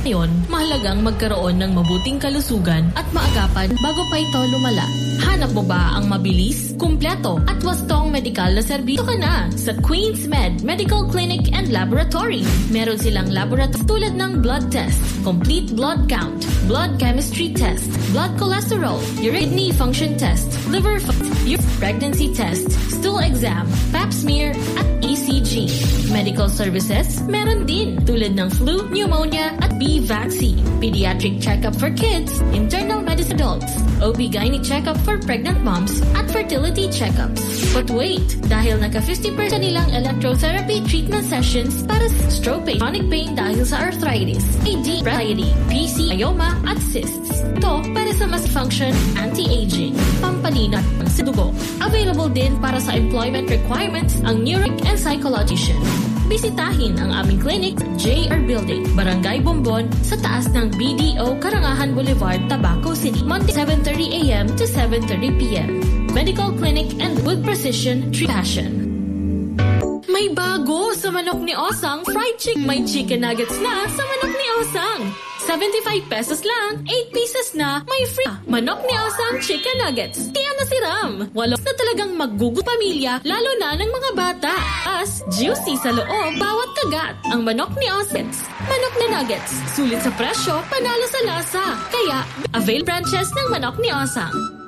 Ngayon, mahalagang magkaroon ng mabuting kalusugan at maagapan bago pa ito lumala. Hanap mo ba ang mabilis, kumpleto at wastong medikal na serbisyo? Ka na sa Queen's Med Medical Clinic and Laboratory. Meron silang laboratory tulad ng blood test, complete blood count, blood chemistry test, blood cholesterol, kidney function test, liver pregnancy test, stool exam, pap smear at ECG. Medical services, meron din tulad ng flu, pneumonia at B vaccine, pediatric checkup for kids, internal medicine adults, OB-GYN checkup for pregnant moms at fertility checkups. But wait, dahil naka 50% nilang electrotherapy treatment sessions para sa stroke pain, chronic pain dahil sa arthritis, AD, anxiety, PC, myoma at cysts. Ito para sa mas function, anti-aging, pampalinat sa dugo. Available din para sa employment requirements ang neuric and psychologician. Bisitahin ang aming clinic sa JR Building, Barangay Bombon, sa taas ng BDO Karangahan Boulevard, Tabaco City, Monday 7:30 a.m. to 7:30 p.m. Medical Clinic and with Precision Passion. May bago sa manok ni Osang fried chicken. May chicken nuggets na sa manok ni Osang. 75 pesos lang, 8 pieces na, may free. Manok ni Osang chicken nuggets. Tiyan na si Ram. Walang na talagang maggugutom pamilya, lalo na ng mga bata. As juicy sa loob, bawat kagat. Ang manok ni Osang. Manok na nuggets. Sulit sa presyo, panalo sa lasa. Kaya, avail branches ng manok ni Osang.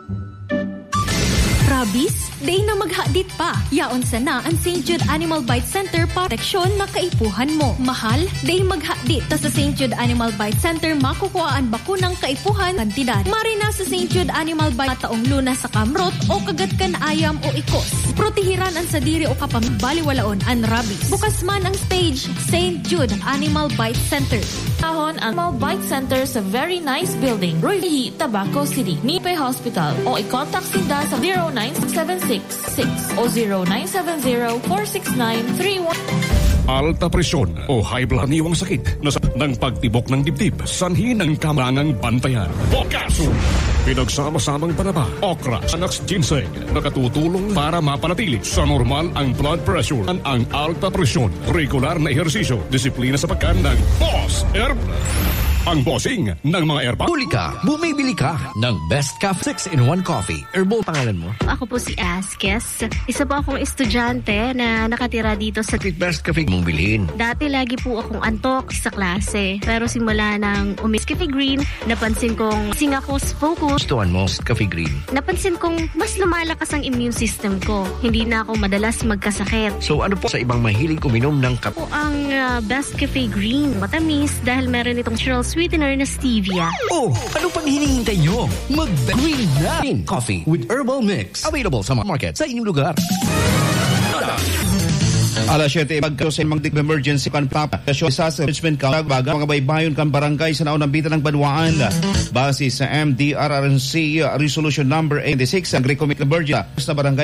Rabies? Day na maghadit pa. Yaon sana ang St. Jude Animal Bite Center proteksyon na kaipuhan mo. Mahal? Day maghadit. Ta sa St. Jude Animal Bite Center makukuha ang bakunang kaipuhan kantidad. Marina sa St. Jude Animal Bite taong luna sa kamrot o kagat kan ayam o ikos. Protehiran ang sadiri o kapambaliwalaon ang rabies. Bukas man ang stage St. Jude Animal Bite Center. Tahon Animal Bite Center sa very nice building, Royhi, Tabaco City, Nipe Hospital o i-contact sila sa 0976 o 0970-469-31. Alta presyon o high blood niwang sakit na ng pagtibok ng dibdib, sanhi ng kamarangang bantayan. Bokaso! Pinagsama-samang panaba, okra, anax ginseng, nakatutulong para mapanatili sa normal ang blood pressure. Ang alta presyon, regular na ehersisyo, disiplina sa pagkain ng Boss Herb. Ang bossing ng mga Herba. Huli ka, bumibili ka ng Best Cafe 6-in-1 Coffee. Herbal pangalan mo? Ako po si Askes. Isa po akong estudyante na nakatira dito sa Best Cafe mong bilhin. Dati lagi po akong antok sa klase. Pero simula ng Cafe Green, napansin kong sing ako focus. Gustuhan mo Cafe Green? Napansin kong mas lumalakas ang immune system ko. Hindi na ako madalas magkasakit. So ano po sa ibang mahilig uminom ng kape? Po ang Best Cafe Green. Matamis dahil meron itong natural sweetener na stevia. Oh, ano pang hinihintay nyo? Mag-green na! Coffee with herbal mix. Available sa market sa inyong lugar. Alas 7, magkaroon sa imang emergency kan papa. Kasyo sa management ka, baga mga baybayon kan barangay sa naunang bitan ng Banwaan. Base sa MDRRNC Resolution Number 86, ang recommend emergency sa barangay